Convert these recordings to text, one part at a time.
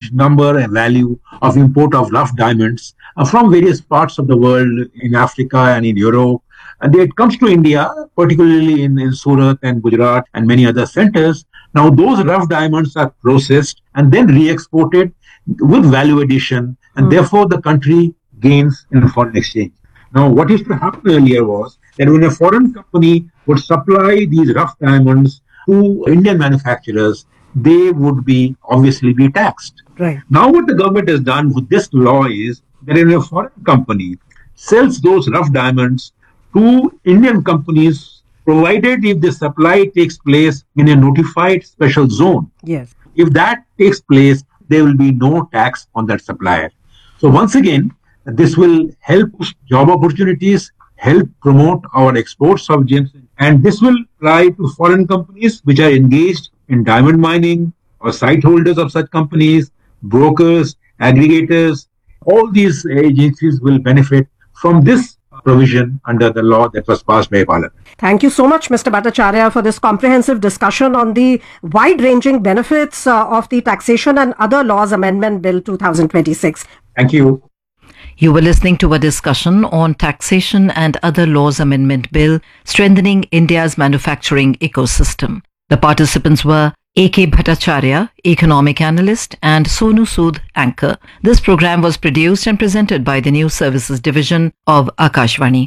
huge number and value of import of rough diamonds from various parts of the world in Africa and in Europe. And it comes to India, particularly in Surat and Gujarat and many other centers. Now, those rough diamonds are processed and then re-exported with value addition, and therefore the country gains in foreign exchange. Now, what used to happen earlier was that when a foreign company would supply these rough diamonds to Indian manufacturers, they would be obviously be taxed. Right. Now, what the government has done with this law is that when a foreign company sells those rough diamonds to Indian companies, provided if the supply takes place in a notified special zone. Yes. If that takes place, there will be no tax on that supplier. So once again, this will help job opportunities, help promote our exports of gems, and this will apply to foreign companies which are engaged in diamond mining or site holders of such companies, brokers, aggregators. All these agencies will benefit from this provision under the law that was passed by Parliament. Thank you so much, Mr. Bhattacharya, for this comprehensive discussion on the wide-ranging benefits of the Taxation and Other Laws Amendment Bill 2026. Thank you. You were listening to a discussion on Taxation and Other Laws Amendment Bill, strengthening India's manufacturing ecosystem. The participants were A.K. Bhattacharya, economic analyst, and Sonu Sood, anchor. This program was produced and presented by the News Services Division of Akashvani.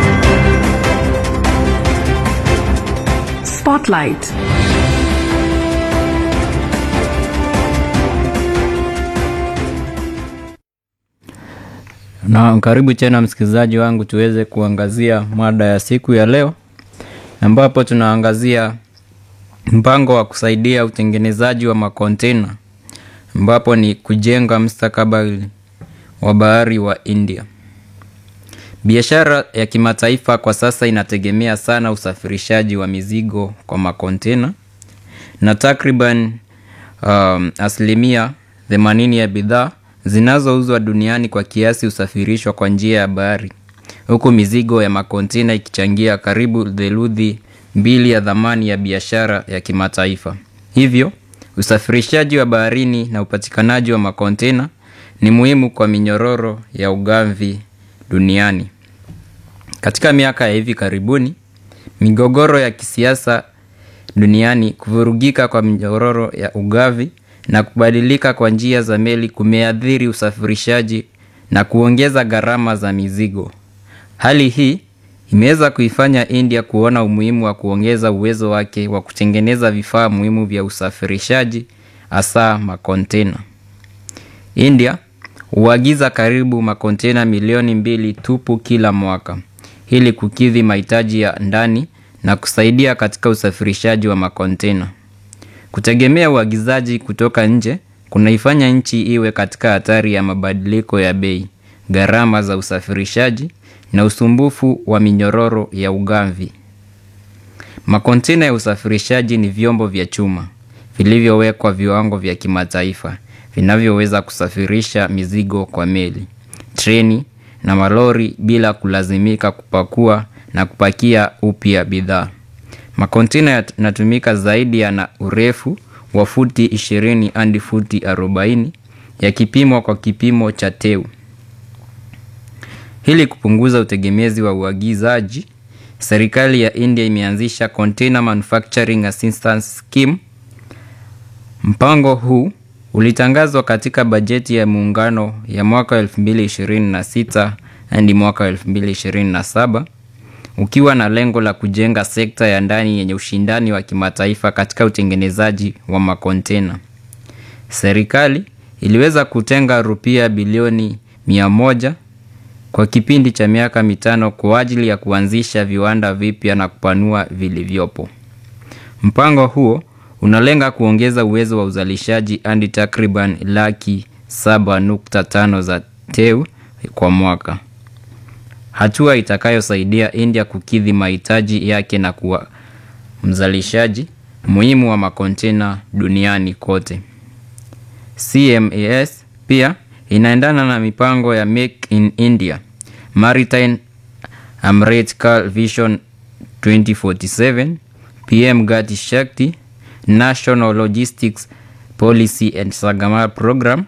Spotlight. Na karibu tena msikilizaji wangu, tuweze kuangazia mada ya siku ya leo, ambapo tunaangazia mpango wa kusaidia utengenezaji wa makontena, ambapo ni kujenga mustakabali wa bahari wa India. Biashara ya kimataifa kwa sasa inategemea sana usafirishaji wa mizigo kwa makontena, na takriban asilimia 80 ya bidhaa zinazouzwa duniani kwa kiasi usafirishwa kwa njia ya bahari, huku mizigo ya makontena ikichangia karibu theluthi 2 ya dhamani ya biashara ya kimataifa. Hivyo, usafirishaji wa baharini na upatikanaji wa makontena ni muhimu kwa minyororo ya ugavi duniani. Katika miaka ya hivi karibuni, migogoro ya kisiasa duniani, kuvurugika kwa minyororo ya ugavi na kubadilika kwa njia za meli kumeathiri usafirishaji na kuongeza gharama za mizigo. Hali hii imeweza kuifanya India kuona umuhimu wa kuongeza uwezo wake wa kutengeneza vifaa muhimu vya usafirishaji, hasa makontena. India huagiza karibu makontena milioni 2 tupu kila mwaka, ili kukidhi mahitaji ya ndani na kusaidia katika usafirishaji wa makontena. Kutegemea uagizaji kutoka nje kunaifanya nchi iwe katika hatari ya mabadiliko ya bei, gharama za usafirishaji na usumbufu wa minyororo ya ugavi. Makontena ya usafirishaji ni vyombo vya chuma vilivyowekwa viwango vya kimataifa vinavyoweza kusafirisha mizigo kwa meli, treni na malori bila kulazimika kupakua na kupakia upya bidhaa. Makontena yanatumika zaidi yana urefu wa futi 20 hadi futi 40, yakipimwa kwa kipimo cha teu. Ili kupunguza utegemezi wa uagizaji, serikali ya India imeanzisha Container Manufacturing Assistance Scheme. Mpango huu ulitangazwa katika bajeti ya muungano ya mwaka 2026 hadi mwaka 2027, ukiwa na lengo la kujenga sekta ya ndani yenye ushindani wa kimataifa katika utengenezaji wa makontena. Serikali iliweza kutenga rupia bilioni 100 kwa kipindi cha miaka 5 kwa ajili ya kuanzisha viwanda vipya na kupanua vilivyopo. Mpango huo unalenga kuongeza uwezo wa uzalishaji hadi takriban 7.5 za teu kwa mwaka. Hatua itakayosaidia India kukidhi mahitaji yake na kuwa mzalishaji muhimu wa makontena duniani kote. CMAS pia inaendana na mipango ya Make in India, Maritime Amrit Kal Vision 2047, PM Gati Shakti, National Logistics Policy and Sagamar Program